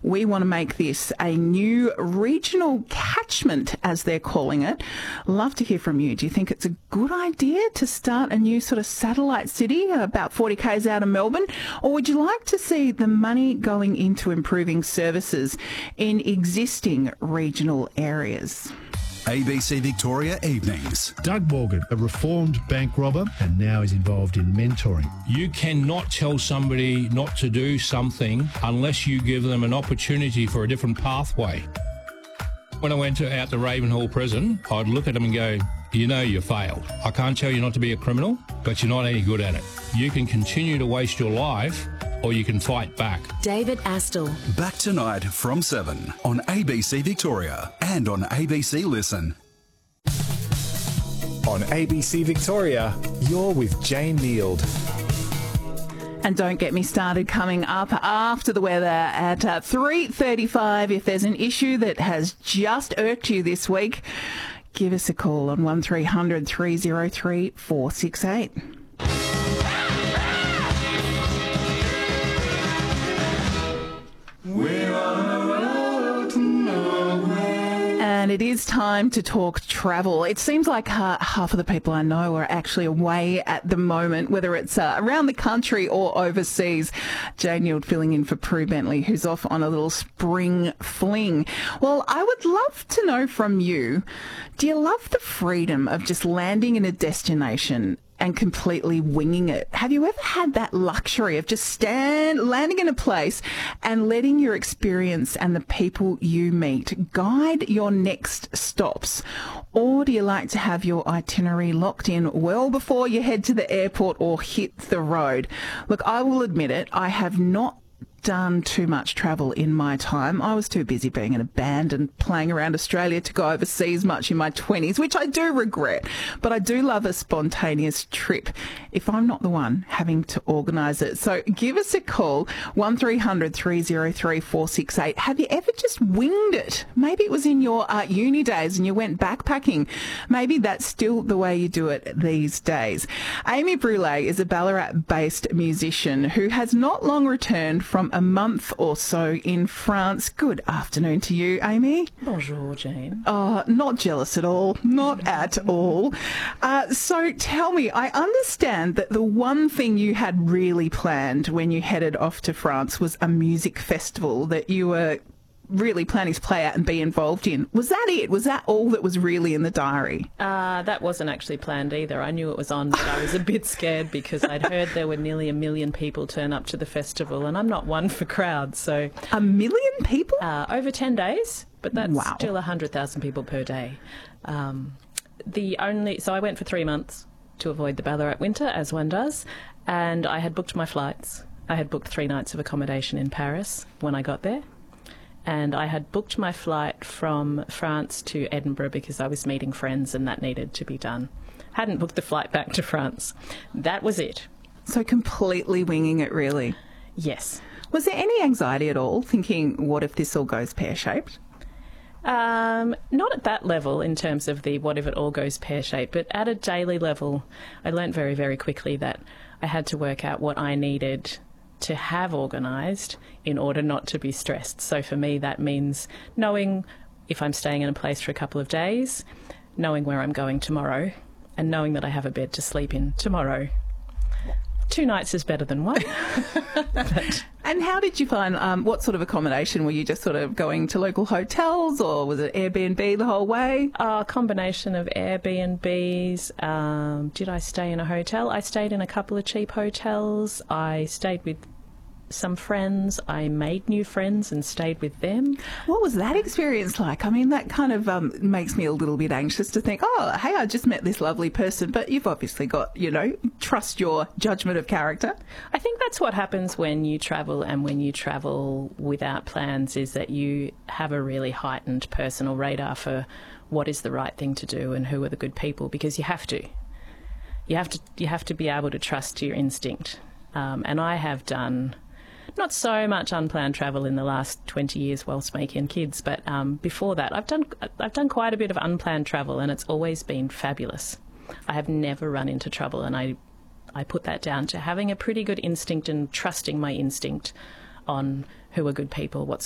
We want to make this a new regional catchment, as they're calling it. Love to hear from you. Do you think it's a good idea to start a new sort of satellite city about 40 k's out of Melbourne? Or would you like to see the money going into improving services in existing regional areas? ABC Victoria Evenings. Doug Morgan, a reformed bank robber, and now is involved in mentoring. You cannot tell somebody not to do something unless you give them an opportunity for a different pathway. When I went out to Ravenhall Prison, I'd look at them and go, you know you failed. I can't tell you not to be a criminal, but you're not any good at it. You can continue to waste your life or you can fight back. David Astle. Back tonight from 7 on ABC Victoria and on ABC Listen. On ABC Victoria, you're with Jane Neild. And don't get me started coming up after the weather at 3:35. If there's an issue that has just irked you this week, give us a call on 1300 303 468. And it is time to talk travel. It seems like half of the people I know are actually away at the moment, whether it's around the country or overseas. Jane Neild filling in for Prue Bentley, who's off on a little spring fling. Well, I would love to know from you, do you love the freedom of just landing in a destination and completely winging it? Have you ever had that luxury of just landing in a place and letting your experience and the people you meet guide your next stops? Or do you like to have your itinerary locked in well before you head to the airport or hit the road? Look, I will admit it, I have not done too much travel in my time. I was too busy being in a band and playing around Australia to go overseas much in my 20s, which I do regret. But I do love a spontaneous trip if I'm not the one having to organise it. So give us a call, 1300 303 468. Have you ever just winged it? Maybe it was in your uni days and you went backpacking. Maybe that's still the way you do it these days. Amy Brule is a Ballarat-based musician who has not long returned from a month or so in France. Good afternoon to you, Amy. Bonjour, Jane. Oh, not jealous at all. Not at all. So tell me, I understand that the one thing you had really planned when you headed off to France was a music festival that you were really planning to play at and be involved in. Was that it? Was that all that was really in the diary? That wasn't actually planned either. I knew it was on, but I was a bit scared because I'd heard there were nearly 1 million people turn up to the festival, and I'm not one for crowds. So 1 million people? Over 10 days, but that's Wow. still 100,000 people per day. So I went for 3 months to avoid the Ballarat winter, as one does, and I had booked my flights. I had booked 3 nights of accommodation in Paris when I got there. And I had booked my flight from France to Edinburgh because I was meeting friends and that needed to be done. Hadn't booked the flight back to France. That was it. So completely winging it, really? Yes. Was there any anxiety at all, thinking, what if this all goes pear-shaped? Not at that level in terms of the what if it all goes pear-shaped, but at a daily level, I learnt very, very quickly that I had to work out what I needed to have organised in order not to be stressed. So for me, that means knowing if I'm staying in a place for a couple of days, knowing where I'm going tomorrow, and knowing that I have a bed to sleep in tomorrow. 2 nights is better than one. And how did you find, what sort of accommodation? Were you just sort of going to local hotels or was it Airbnb the whole way? A combination of Airbnbs. Did I stay in a hotel? I stayed in a couple of cheap hotels. I stayed with some friends. I made new friends and stayed with them. What was that experience like? I mean, that kind of makes me a little bit anxious to think, oh, hey, I just met this lovely person, but you've obviously got, trust your judgment of character. I think that's what happens when you travel, and when you travel without plans is that you have a really heightened personal radar for what is the right thing to do and who are the good people, because you have to. You have to be able to trust your instinct. And I have done not so much unplanned travel in the last 20 years whilst making kids, but before that I've done quite a bit of unplanned travel, and it's always been fabulous. I have never run into trouble, and I put that down to having a pretty good instinct and trusting my instinct on who are good people, what's